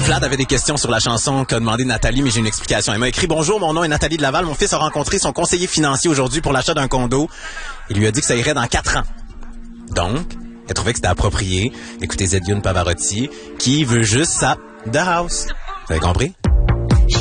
Vlad avait des questions sur la chanson qu'a demandé Nathalie, mais j'ai une explication. Elle m'a écrit « Bonjour, mon nom est Nathalie de Laval. Mon fils a rencontré son conseiller financier aujourd'hui pour l'achat d'un condo. Il lui a dit que ça irait dans 4 ans. Donc, elle trouvait que c'était approprié d'écouter Zedioun Pavarotti, qui veut juste ça, The House. » Vous avez compris?